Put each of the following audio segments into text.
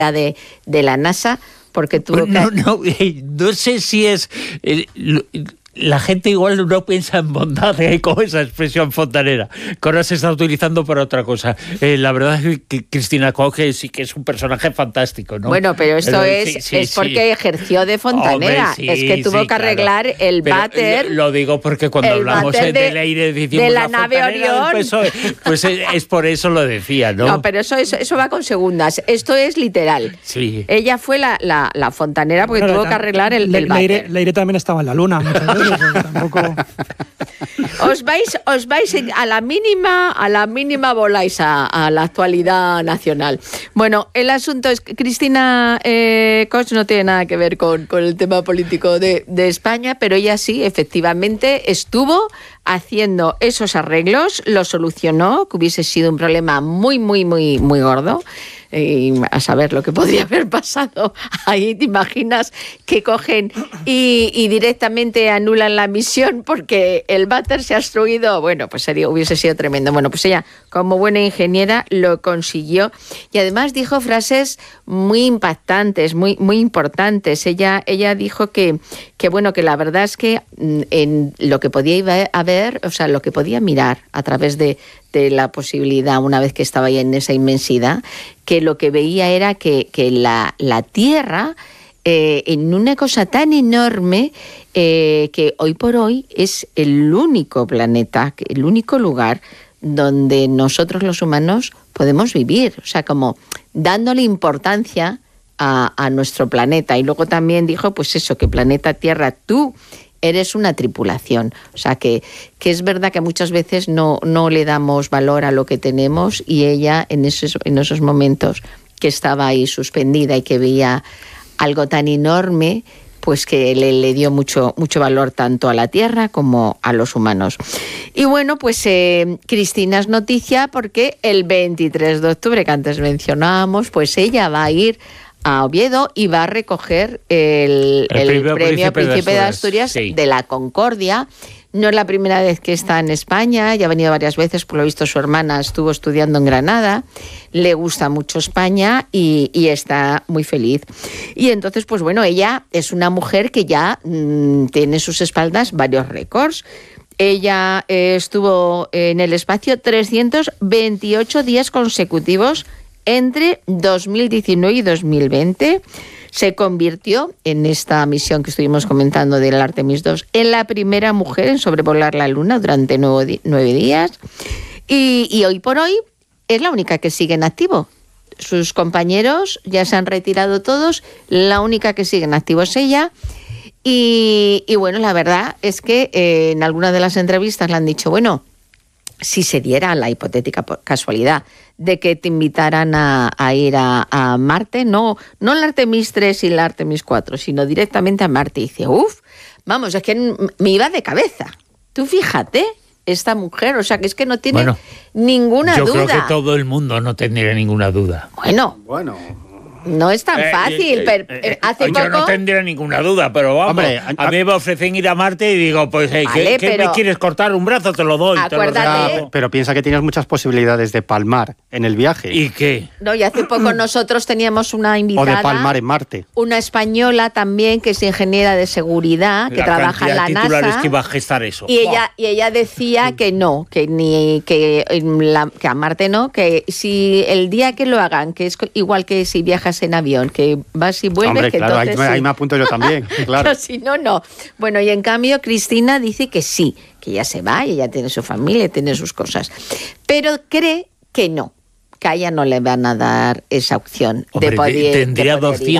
de la NASA, porque tuvo no sé si es... La gente igual no piensa en bondad con esa expresión fontanera, que ahora se está utilizando para otra cosa. La verdad es que Cristina Koch sí que es un personaje fantástico, ¿no? Bueno, pero esto es porque ejerció de fontanera. Hombre, es que tuvo que arreglar el váter. Lo digo porque cuando hablamos del aire de la nave Orión, pues es por eso lo decía, ¿no? No, pero eso va con segundas. Esto es literal. Sí. Ella fue la fontanera porque tuvo que arreglar el váter. El aire también estaba en la luna muchas veces. Tampoco... Os vais a la mínima voláis a la actualidad nacional. Bueno, el asunto es que Cristina Koch no tiene nada que ver con el tema político de España, pero ella sí, efectivamente, estuvo haciendo esos arreglos, lo solucionó, que hubiese sido un problema muy, muy, muy, muy gordo. A saber lo que podría haber pasado ahí, ¿te imaginas que cogen y directamente anulan la misión porque el váter se ha obstruido? Bueno, pues hubiese sido tremendo. Bueno, pues ella, como buena ingeniera, lo consiguió y además dijo frases muy impactantes, muy, muy importantes. Ella dijo que bueno, que la verdad es que en lo que podía haber, o sea, lo que podía mirar a través de la posibilidad, una vez que estaba ahí en esa inmensidad, que lo que veía era que la Tierra, en una cosa tan enorme, que hoy por hoy es el único planeta, el único lugar donde nosotros los humanos podemos vivir, o sea, como dándole importancia a nuestro planeta. Y luego también dijo, pues eso, que planeta Tierra, tú eres una tripulación. O sea, que es verdad que muchas veces no le damos valor a lo que tenemos y ella en esos momentos que estaba ahí suspendida y que veía algo tan enorme, pues que le dio mucho, mucho valor tanto a la Tierra como a los humanos. Y bueno, pues Cristina es noticia porque el 23 de octubre, que antes mencionábamos, pues ella va a ir a Oviedo y va a recoger el premio Príncipe de Asturias sí, de la Concordia. No es la primera vez que está en España, ya ha venido varias veces, por lo visto su hermana estuvo estudiando en Granada, le gusta mucho España y está muy feliz. Y entonces, pues bueno, ella es una mujer que ya tiene en sus espaldas varios récords. Ella estuvo en el espacio 328 días consecutivos entre 2019 y 2020. Se convirtió en esta misión que estuvimos comentando del Artemis II en la primera mujer en sobrevolar la Luna durante 9 días. Y hoy por hoy es la única que sigue en activo. Sus compañeros ya se han retirado todos, la única que sigue en activo es ella. Y bueno, la verdad es que en algunas de las entrevistas le han dicho, bueno, si se diera la hipotética casualidad de que te invitaran a ir a Marte, no el Artemis 3 y el Artemis 4, sino directamente a Marte. Y dice, vamos, es que me iba de cabeza. Tú fíjate, esta mujer, o sea, que es que no tiene ninguna duda. Yo creo que todo el mundo no tendría ninguna duda. Bueno. No es tan fácil, pero hace poco... Yo no tendría ninguna duda, pero vamos, hombre, a mí me ofrecen ir a Marte y digo, pues, vale, ¿qué me quieres cortar? Un brazo te lo doy. Acuérdate. Pero piensa que tienes muchas posibilidades de palmar en el viaje. ¿Y qué? No, y hace poco nosotros teníamos una invitada... O de palmar en Marte. Una españa también, que es ingeniera de seguridad, que trabaja en la NASA. Titulares que iba a gestar eso. Y ella decía que no, que a Marte no, que si el día que lo hagan, que es igual que si viajas en avión, que vas y vuelves... Hombre, que claro, entonces ahí me apunto yo también, claro. Pero si no. Bueno, y en cambio Cristina dice que sí, que ella se va y ella tiene su familia, tiene sus cosas. Pero cree que no, que a ella no le van a dar esa opción. Hombre, tendría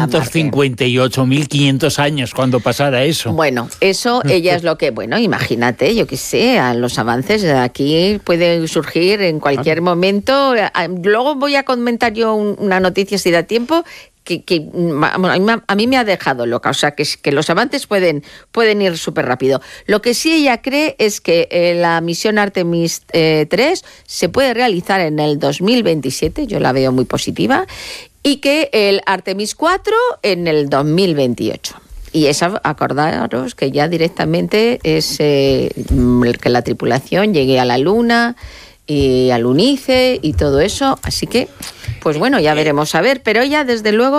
258.500 años cuando pasara eso. Bueno, eso ella es lo que... Bueno, imagínate, yo qué sé, a los avances de aquí pueden surgir en cualquier momento. Luego voy a comentar yo una noticia, si da tiempo, que a mí me ha dejado loca, o sea, que los avances pueden ir súper rápido. Lo que sí ella cree es que la misión Artemis 3 se puede realizar en el 2027, yo la veo muy positiva, y que el Artemis 4 en el 2028. Y esa, acordaros que ya directamente es que la tripulación llegue a la Luna y al Lunice y todo eso, así que, pues bueno, ya veremos a ver, pero ella desde luego